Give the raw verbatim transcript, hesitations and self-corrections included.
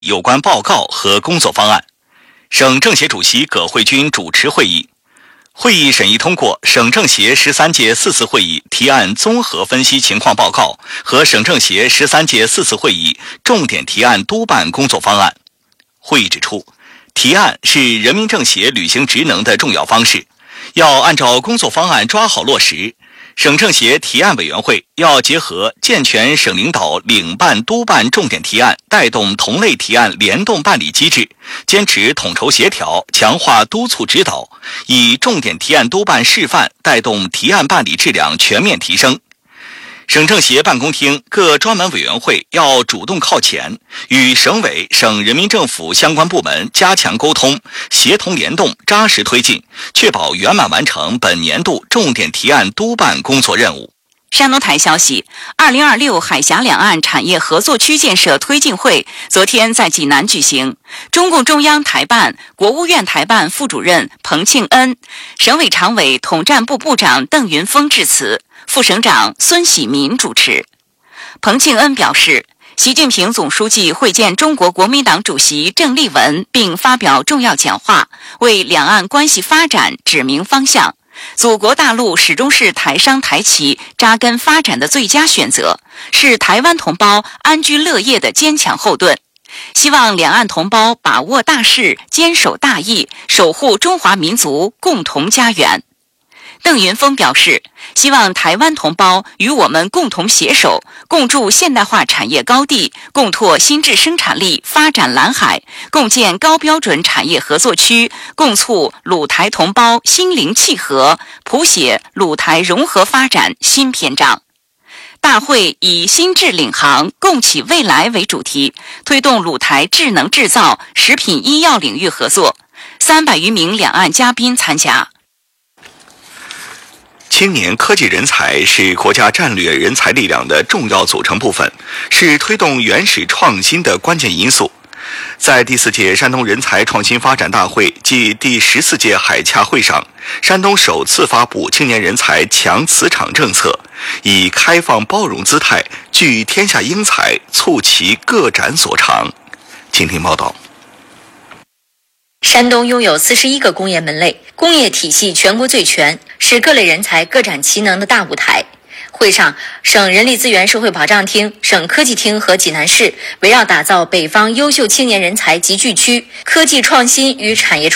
有关报告和工作方案。省政协主席葛慧君主持会议。会议审议通过省政协十三届四次会议提案综合分析情况报告和省政协十三届四次会议重点提案督办工作方案。会议指出，提案是人民政协履行职能的重要方式，要按照工作方案抓好落实。省政协提案委员会要结合健全省领导领办督办重点提案带动同类提案联动办理机制，坚持统筹协调，强化督促指导，以重点提案督办示范带动提案办理质量全面提升。省政协办公厅各专门委员会要主动靠前，与省委、省人民政府相关部门加强沟通，协同联动，扎实推进，确保圆满完成本年度重点提案督办工作任务。 山东台消息，二零二六海峡两岸产业合作区建设推进会昨天在济南举行。中共中央台办、国务院台办副主任彭庆恩、省委常委统战部部长邓云峰致辞，副省长孙喜民主持。彭庆恩表示，习近平总书记会见中国国民党主席郑丽文并发表重要讲话，为两岸关系发展指明方向。祖国大陆始终是台商台企扎根发展的最佳选择，是台湾同胞安居乐业的坚强后盾。希望两岸同胞把握大势，坚守大义，守护中华民族共同家园。邓云峰表示，希望台湾同胞与我们共同携手，共筑现代化产业高地，共拓新质生产力发展蓝海，共建高标准产业合作区，共促鲁台同胞心灵契合，谱写鲁台融合发展新篇章。大会以新智领航，共启未来为主题，推动鲁台智能制造、食品医药领域合作。三百余名两岸嘉宾参加。 青年科技人才是国家战略人才力量的重要组成部分，是推动原始创新的关键因素。在第四届山东人才创新发展大会暨第十四届海洽会上，山东首次发布青年人才强磁场政策，以开放包容姿态聚天下英才，促其各展所长。请听报道。 山东拥有四十一个工业门类，工业体系全国最全，是各类人才各展其能的大舞台。会上，省人力资源社会保障厅、省科技厅和济南市围绕打造北方优秀青年人才集聚区、科技创新与产业创